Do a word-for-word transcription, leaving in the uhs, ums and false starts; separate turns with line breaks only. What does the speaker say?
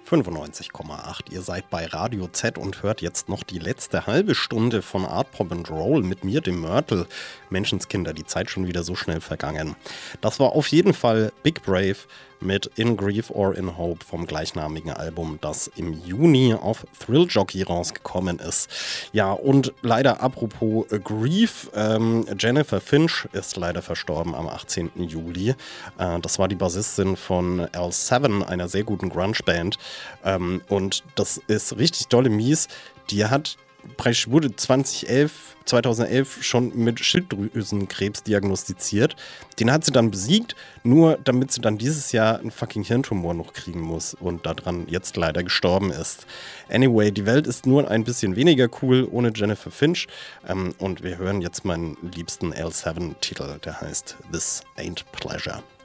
fünfundneunzig Komma acht. Ihr seid bei Radio Z und hört jetzt noch die letzte halbe Stunde von Art Pop and Roll mit mir, dem Mörtel. Menschenskinder, die Zeit schon wieder so schnell vergangen. Das war auf jeden Fall Big Brave mit In Grief or in Hope vom gleichnamigen Album, das im Juni auf Thrill Jockey rausgekommen ist. Ja, und leider apropos äh, Grief, ähm, Jennifer Finch ist leider verstorben am achtzehnten Juli. Äh, das war die Bassistin von L sieben, einer sehr guten Grunge-Band. Ähm, und das ist richtig dolle mies. Die hat wurde zweitausendelf, zweitausendelf schon mit Schilddrüsenkrebs diagnostiziert. Den hat sie dann besiegt, nur damit sie dann dieses Jahr einen fucking Hirntumor noch kriegen muss und daran jetzt leider gestorben ist. Anyway, die Welt ist nur ein bisschen weniger cool ohne Jennifer Finch. Ähm, und wir hören jetzt meinen liebsten L sieben Titel, der heißt This Ain't Pleasure.